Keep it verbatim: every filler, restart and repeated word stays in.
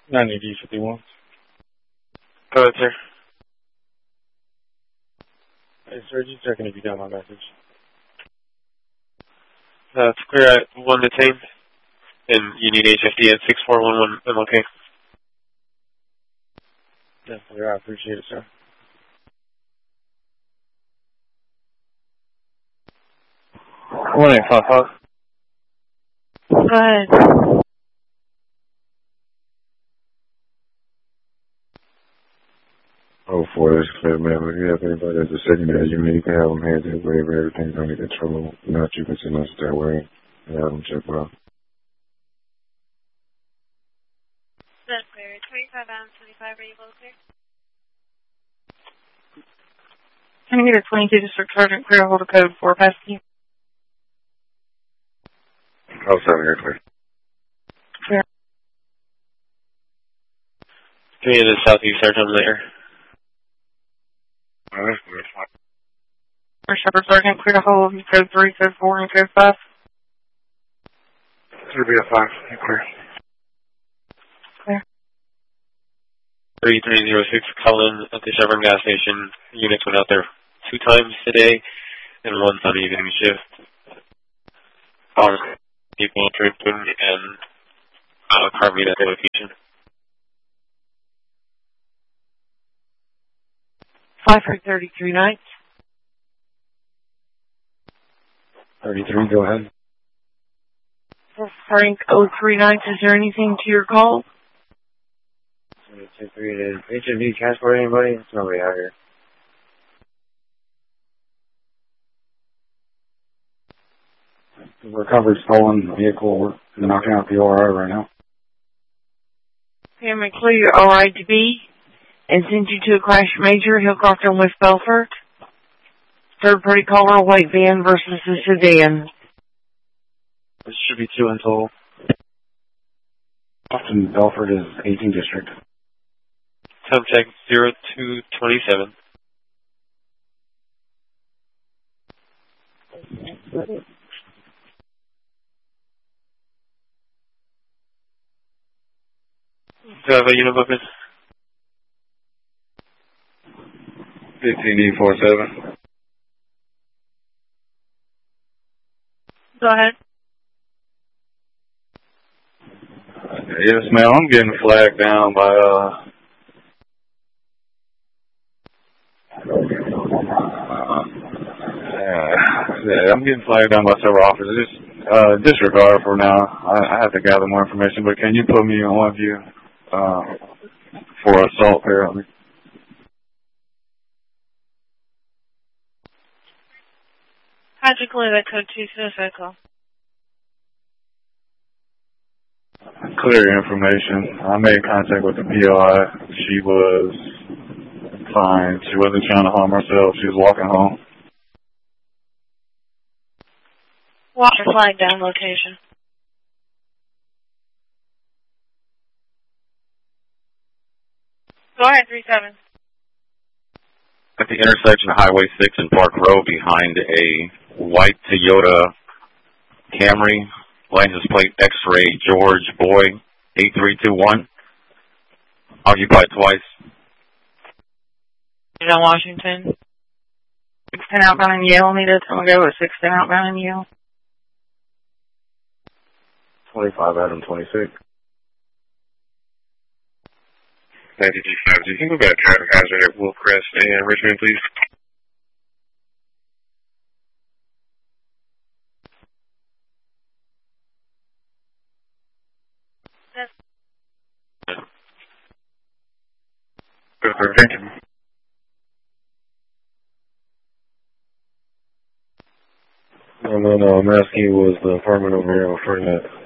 ninety D fifty-one. Go ahead, sir. Hey, sir, just checking if you got my message. Uh, it's clear at one detained, and you need H F D at six four one one M L K. Yes, sir, I appreciate it, sir. one eight five five. Go ahead. Oh, for this clear, man. If you have anybody that's a secondary unit, you can have them hands in wherever everything's under control. Not you can send us that way and have them check well. That's clear. twenty-five out of twenty-five, are you both clear? Can I get a twenty-two District Sergeant clear hold of code four past you? Oh, seven, you're clear. Clear. Three to the southeast, Sergeant later. Oh, that's clear. Or Shepherd Sergeant clear hold of code three, code four, and code five. three B F five, you're clear. Clear. three three zero six, Cullen at the Chevron gas station. Units went out there two times today, and once on evening shift. Um, people drinking and uh, car meet at the location. five for thirty-three nights. thirty-three, go ahead. For Frank oh three nights, is there anything to your call? two three to H M D transport anybody? There's nobody out here. Recovered stolen vehicle. We're knocking out the O R I right now. Okay, I'm going to clear your O R I to B and send you to a crash major, Hillcroft and West Belfort. Third party caller, white van versus a sedan. This should be two in total. Austin Belfort is eighteenth District. Time check zero two twenty-seven. Do I have a unit open? fifteen D forty-seven. Go ahead. Yes, ma'am. I'm getting flagged down by, uh, uh yeah, I'm getting flagged down by several officers. Uh, disregard for now. I, I have to gather more information, but can you put me on one view, uh, for assault apparently? How'd you clear that code two suicide call? Clear information. I made contact with the P O I. She was fine. She wasn't trying to harm herself. She was walking home. Watch your flag down location. Go ahead, three seven. At the intersection of Highway six and Park Road behind a white Toyota Camry, license plate X-ray George Boy eight three two one, occupied twice. On Washington. six ten outbound in Yale. Need it. I'm going to go with six ten outbound in Yale. twenty-five Adam twenty-six. ninety D five G. Can you go back traffic hazard at Willcrest and Richmond, please? Yes. Good, sir. Thank you. No, no, no. I'm asking you, was the apartment over here on Fernette?